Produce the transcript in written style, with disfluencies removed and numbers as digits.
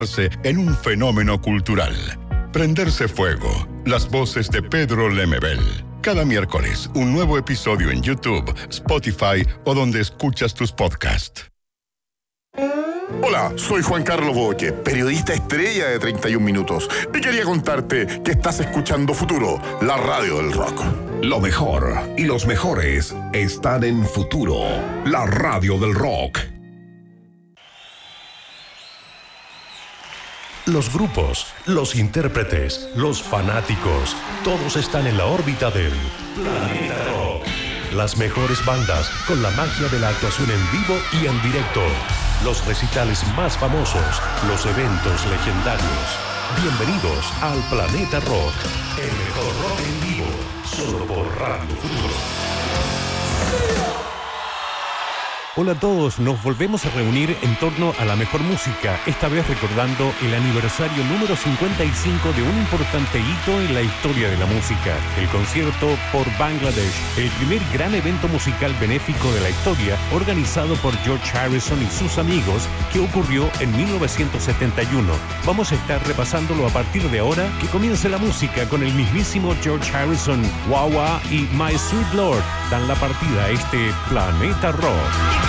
en un fenómeno cultural. Prenderse Fuego, las voces de Pedro Lemebel. Cada miércoles, un nuevo episodio en YouTube, Spotify o donde escuchas tus podcasts. Hola, soy Juan Carlos Boque, periodista estrella de 31 Minutos, y quería contarte que estás escuchando Futuro, la radio del rock. Lo mejor y los mejores están en Futuro, la radio del rock. Los grupos, los intérpretes, los fanáticos, todos están en la órbita del Planeta Rock. Las mejores bandas con la magia de la actuación en vivo y en directo. Los recitales más famosos, los eventos legendarios. Bienvenidos al Planeta Rock, el mejor rock en vivo, solo por Radio Futuro. Hola a todos, nos volvemos a reunir en torno a la mejor música, esta vez recordando el aniversario número 55 de un importante hito en la historia de la música, el concierto por Bangladesh, el primer gran evento musical benéfico de la historia, organizado por George Harrison y sus amigos, que ocurrió en 1971. Vamos a estar repasándolo a partir de ahora, que comience la música con el mismísimo George Harrison. Wah Wah y My Sweet Lord dan la partida a este Planeta Rock.